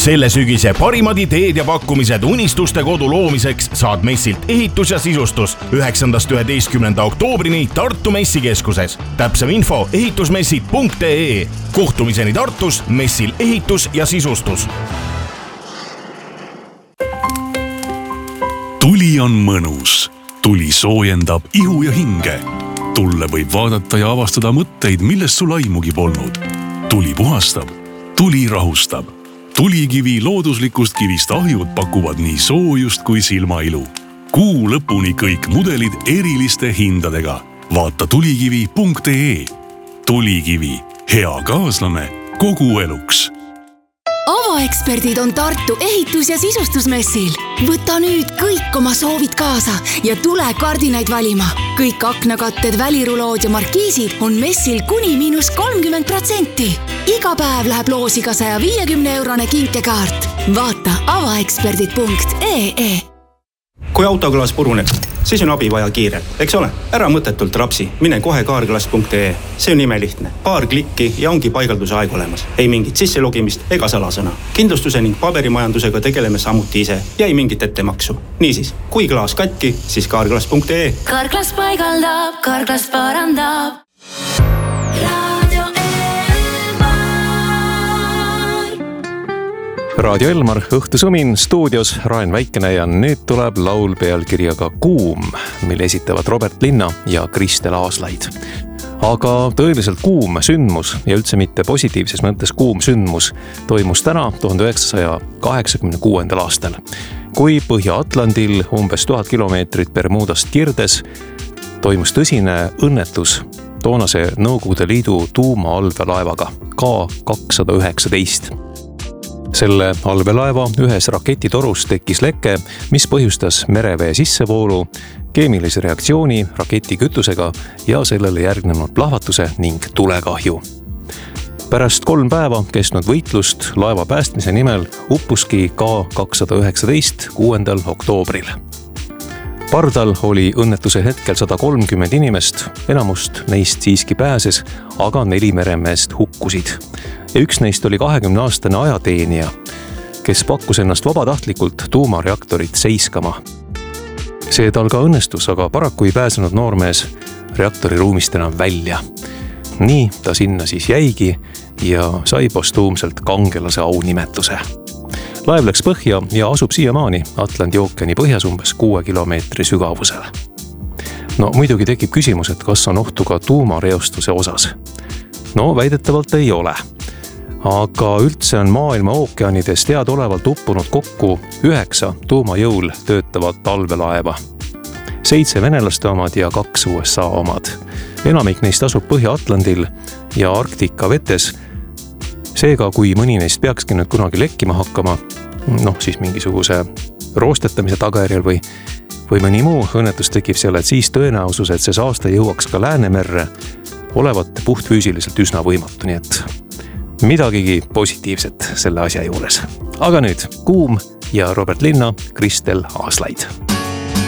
Selle sügise parimad ideed ja pakkumised unistuste kodu loomiseks saad messilt Ehitus ja sisustus 9.–11. oktoobrini Tartu messikeskuses. Täpsem info ehitusmessid.ee. Kohtumiseni Tartus messil Ehitus ja sisustus. Tuli on mõnus. Tuli soojendab ihu ja hinge. Tulle võib vaadata ja avastada mõtteid, millest sul aimugi polnud. Tuli puhastab. Tuli rahustab. Tulikivi looduslikust kivist ahjud pakuvad nii soojust kui silmailu. Kuu lõpuni kõik mudelid eriliste hindadega. Vaata tulikivi.ee. Tulikivi. Hea kaaslane kogu eluks. Avaeksperdid on Tartu ehitus- ja sisustusmessil. Võta nüüd kõik oma soovid kaasa ja tule kardinaid valima. Kõik aknakatted, välirulood ja markiisid on messil kuni -30%. Iga päev läheb loosi ka 150-eurone kinkekaart. Vaata avaeksperdid.ee. Kui autokõlas puruneb, siis on abi vaja kiirelt, eks ole? Ära mõttetult rapsi, mine kohe kaarkõlas.ee. See on imelihtne. Paar klikki ja ongi paigalduse aeg olemas. Ei mingit sisselogimist ega salasõna. Kindlustuse ning paberimajandusega tegeleme samuti ise ja ei mingit ettemaksu. Niisiis, kui klaas katki, siis kaarkõlas.ee. Kaarklas paigaldab, Kaarklas parandab. Radio Elmar, õhtusumin stuudios Raen Väikene ja nüüd tuleb laul pealkirjaga Kuum, mille esitavad Robert Linna ja Kristel Aaslaid. Aga tõeliselt kuum sündmus ja üldse mitte positiivses mõttes kuum sündmus toimus täna 1986. aastal, kui Põhja-Atlandil umbes 1000 kilomeetrit Bermudast kirdes toimus tõsine õnnetus toonase Nõukogude Liidu tuumaallveelaevaga K219. Selle allveelaeva ühes raketitorus tekkis leke, mis põhjustas merevee sissevoolu, keemilise reaktsiooni raketikütusega ja sellele järgnenud plahvatuse ning tulekahju. Pärast 3 päeva kestnud võitlust laeva päästmise nimel uppuski K219 6. oktoobril. Pardal oli õnnetuse hetkel 130 inimest, enamust neist siiski pääses, aga 4 meremeest hukkusid. Ja üks neist oli 20-aastane ajateenija, kes pakkus ennast vabatahtlikult tuumareaktorit seiskama. See tal ka õnnestus, aga paraku ei pääsenud noormees reaktori ruumist enam välja. Nii ta sinna siis jäigi ja sai postuumselt kangelase aunimetuse. Laev läks põhja ja asub siiamaani Atlandi ookeani põhjas umbes 6 kilomeetri sügavusel. No muidugi tekib küsimus, et kas on ohtu ka tuumareostuse osas. No väidetavalt ei ole. Aga üldse on maailma ookeanides teadaolevalt uppunud kokku 9 tuumajõul töötavat allveelaeva. 7 venelaste omad ja 2 USA omad. Enamik neist asub Põhja-Atlandil ja Arktika vetes. Seega, kui mõni neist peakski nüüd kunagi lekkima hakkama, siis mingisuguse roostetamise tagajärjel või mõni muu õnnetus tekib seal, et siis tõenäosus, et see saaste jõuaks ka Läänemerre, olevat puhtfüüsiliselt üsna võimatu, nii et midagigi positiivset selle asja juures. Aga nüüd Kuum ja Robert Linna, Kristel Aaslaid.